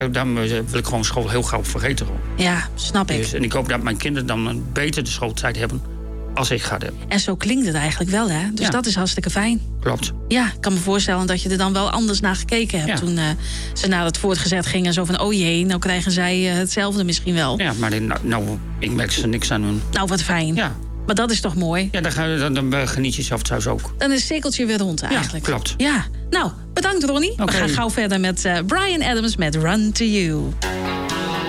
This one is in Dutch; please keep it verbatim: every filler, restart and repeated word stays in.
Dan wil ik gewoon school heel gauw vergeten. Gewoon. Ja, snap ik. Dus, en ik hoop dat mijn kinderen dan een beter de schooltijd hebben als ik ga hebben. En zo klinkt het eigenlijk wel, hè? Dus ja. dat is hartstikke fijn. Klopt. Ja, ik kan me voorstellen dat je er dan wel anders naar gekeken hebt. Ja. Toen uh, ze naar het voortgezet gingen. Zo van, oh jee, nou krijgen zij uh, hetzelfde misschien wel. Ja, maar nou, nou, ik merk ze niks aan hun. Nou, wat fijn. Ja. Maar dat is toch mooi? Ja, dan, ga, dan, dan geniet je zelf thuis ook. Dan is het cirkeltje weer rond eigenlijk. Ja, klopt. Ja, nou, bedankt Ronnie. Okay. We gaan gauw verder met uh, Bryan Adams met Run to You.